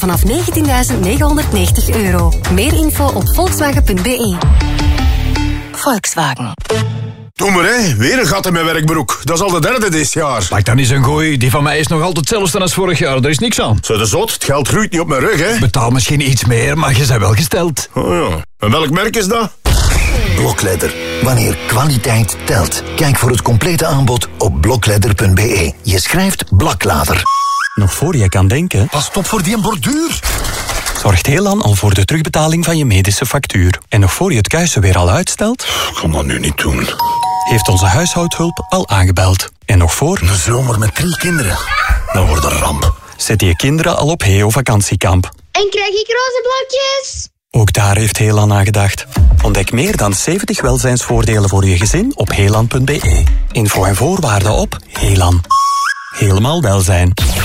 vanaf €19.990. Meer info op volkswagen.be. Volkswagen. Doe maar, hè. Weer een gat in mijn werkbroek. Dat is al de derde dit jaar. Pak dan eens een gooi. Die van mij is nog altijd hetzelfde als vorig jaar. Er is niks aan. Zo de zot, het geld groeit niet op mijn rug, hè. Betaal misschien iets meer, maar je bent wel gesteld. Oh ja. En welk merk is dat? Blokledder. Wanneer kwaliteit telt. Kijk voor het complete aanbod op blokledder.be. Je schrijft Blaklader. Nog voor je kan denken... Pas op voor die borduur. Zorgt Helan al voor de terugbetaling van je medische factuur. En nog voor je het kuisen weer al uitstelt... Ik kan dat nu niet doen. Heeft onze huishoudhulp al aangebeld. En nog voor... Een zomer met 3 kinderen. Dat wordt een ramp. Zet je kinderen al op Heo vakantiekamp. En krijg ik roze blokjes? Ook daar heeft Helan aan gedacht. Ontdek meer dan 70 welzijnsvoordelen voor je gezin op helan.be. Info en voorwaarden op Helan. Helemaal welzijn.